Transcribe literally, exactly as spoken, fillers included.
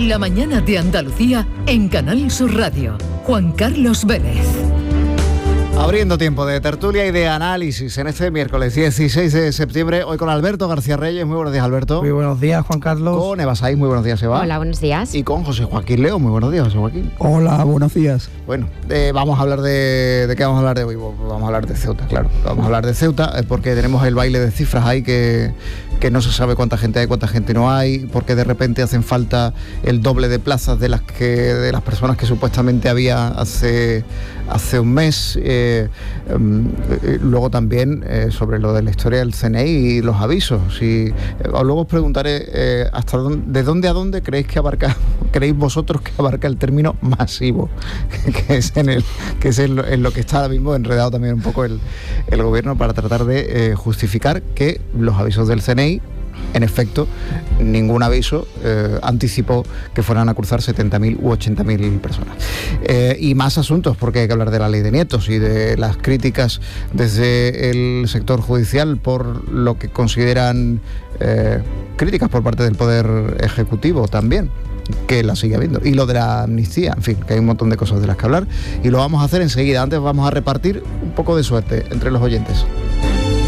La mañana de Andalucía en Canal Sur Radio. Juan Carlos Vélez. Abriendo tiempo de tertulia y de análisis en este miércoles dieciséis de septiembre, hoy con Alberto García Reyes. Muy buenos días, Alberto. Muy buenos días, Juan Carlos. Con Eva Saiz. Muy buenos días, Eva. Hola, buenos días. Y con José Joaquín Leo. Muy buenos días, José Joaquín. Hola, buenos días. Bueno, eh, vamos a hablar de... ¿De qué vamos a hablar de hoy? Vamos a hablar de Ceuta, claro. Vamos a hablar de Ceuta eh, porque tenemos el baile de cifras ahí que, que no se sabe cuánta gente hay, cuánta gente no hay, porque de repente hacen falta el doble de plazas de las que de las personas que supuestamente había hace, hace un mes. Eh, eh, luego también eh, sobre lo de la historia del C N I y los avisos. Y, eh, luego os preguntaré eh, hasta dónde, de dónde a dónde creéis que abarca, creéis vosotros que abarca el término masivo, que es en el que es en lo, en lo que está ahora mismo enredado también un poco el, el gobierno para tratar de eh, justificar que los avisos del C N I, en efecto, ningún aviso eh, anticipó que fueran a cruzar setenta mil u ochenta mil personas. Eh, y más asuntos, porque hay que hablar de la ley de nietos y de las críticas desde el sector judicial por lo que consideran eh, críticas por parte del Poder Ejecutivo también, que la sigue habiendo, y lo de la amnistía, en fin, que hay un montón de cosas de las que hablar y lo vamos a hacer enseguida. Antes vamos a repartir un poco de suerte entre los oyentes.